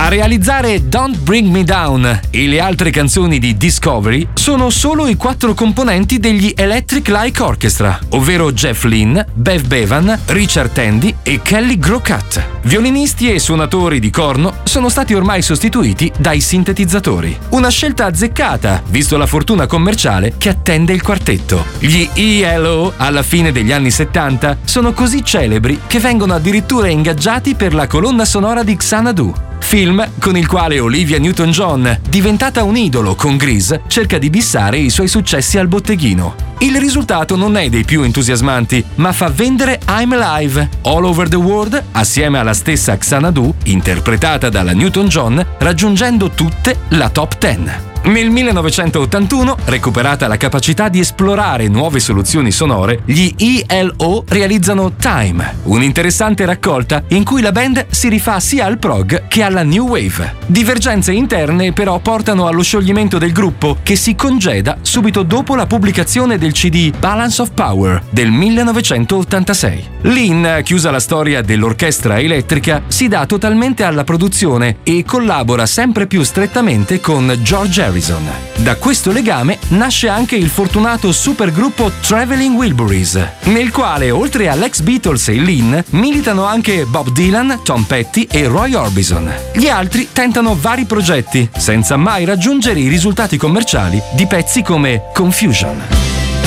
A realizzare Don't Bring Me Down e le altre canzoni di Discovery sono solo i 4 componenti degli Electric Light Orchestra, ovvero Jeff Lynne, Bev Bevan, Richard Tandy e Kelly Crockett. Violinisti e suonatori di corno sono stati ormai sostituiti dai sintetizzatori. Una scelta azzeccata, visto la fortuna commerciale che attende il quartetto. Gli ELO, alla fine degli anni 70, sono così celebri che vengono addirittura ingaggiati per la colonna sonora di Xanadu, film con il quale Olivia Newton-John, diventata un idolo con Grease, cerca di bissare i suoi successi al botteghino. Il risultato non è dei più entusiasmanti, ma fa vendere I'm Alive, All Over the World, assieme alla stessa Xanadu, interpretata dalla Newton-John, raggiungendo tutte la top 10. Nel 1981, recuperata la capacità di esplorare nuove soluzioni sonore, gli ELO realizzano Time, un'interessante raccolta in cui la band si rifà sia al prog che alla new wave. Divergenze interne però portano allo scioglimento del gruppo, che si congeda subito dopo la pubblicazione del CD Balance of Power del 1986. Lynne, chiusa la storia dell'orchestra elettrica, si dà totalmente alla produzione e collabora sempre più strettamente con George Harrison. Da questo legame nasce anche il fortunato supergruppo Traveling Wilburys, nel quale oltre all'ex Beatles e Lynne militano anche Bob Dylan, Tom Petty e Roy Orbison. Gli altri tentano vari progetti, senza mai raggiungere i risultati commerciali di pezzi come Confusion.